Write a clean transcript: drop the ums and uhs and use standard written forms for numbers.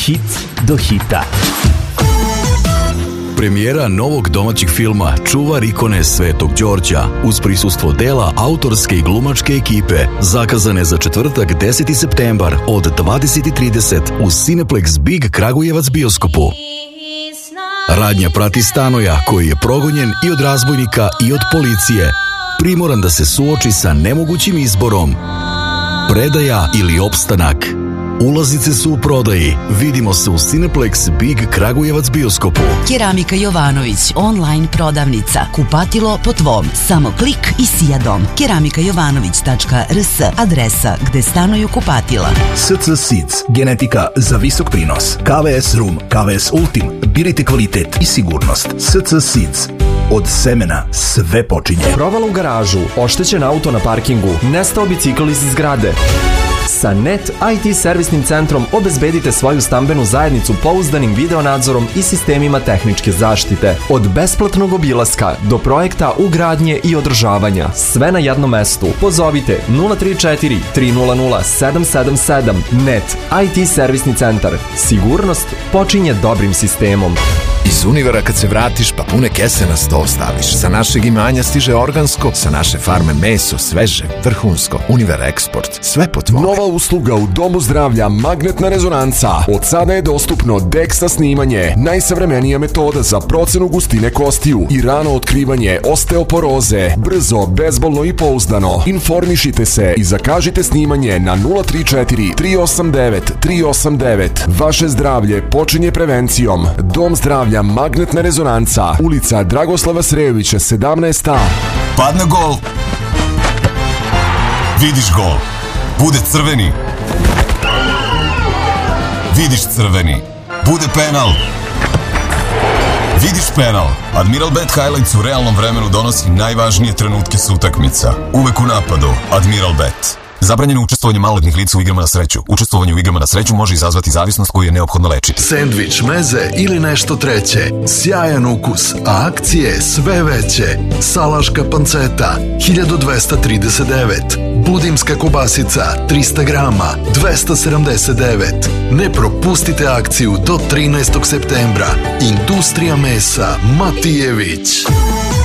Hit do hita. Premijera novog domaćeg filma Čuvar ikone Svetog Đorđa uz prisustvo dela autorske i glumačke ekipe zakazane za četvrtak 10. septembar od 20:30 u Cineplex Big Kragujevac bioskopu. Radnja prati Stanoja koji je progonjen i od razbojnika i od policije, primoran da se suoči sa nemogućim izborom: predaja ili opstanak. Ulaznice su u prodaji. Vidimo se u Cineplex Big Kragujevac bioskopu. Keramika Jovanović, online prodavnica. Kupatilo po tvom. Samo klik i sijadom. keramikajovanović.rs, adresa gde stanuju kupatila. SC Seeds, genetika za visok prinos. KVS Rum, KVS Ultim, birajte kvalitet i sigurnost. SC Seeds. Od semena sve počinje. Provala u garažu, oštećen auto na parkingu, nestao bicikl iz zgrade. Sa Net IT servisnim centrom obezbedite svoju stambenu zajednicu pouzdanim videonadzorom i sistemima tehničke zaštite. Od besplatnog obilaska do projekta ugradnje i održavanja. Sve na jednom mestu. Pozovite 034 300 777. Net IT servisni centar. Sigurnost počinje dobrim sistemom. Iz Univera kad se vratiš pa pune kese na sto staviš. Sa našeg imanja stiže organsko, sa naše farme meso, sveže, vrhunsko. Univer Eksport, sve po tvome. Nova usluga u Domu zdravlja Magnetna rezonanca. Od sada je dostupno DEXA snimanje, najsavremenija metoda za procenu gustine kostiju i rano otkrivanje osteoporoze. Brzo, bezbolno i pouzdano. Informišite se i zakažite snimanje na 034 389 389. Vaše zdravlje počinje prevencijom. Dom zdravlja Magnetna rezonanca, ulica Dragoslava Srejovića 17A. Padne gol. Vidiš gol. Bude crveni. Vidiš crveni. Bude penal. Vidiš penal. Admiral Bet Highlights u realnom vremenu donosi najvažnije trenutke s utakmica. Uvek u napadu. Admiral Bet. Zabranjeno učestvovanje maloletnih lica u igrama na sreću. Učestvovanje u igrama na sreću može izazvati zavisnost koju je neophodno lečiti. Sendvič, meze ili nešto treće. Sjajan ukus, a akcije sve veće. Salaška panceta, 1239. Budimska kobasica, 300 grama, 279. Ne propustite akciju do 13. septembra. Industrija mesa Matijević.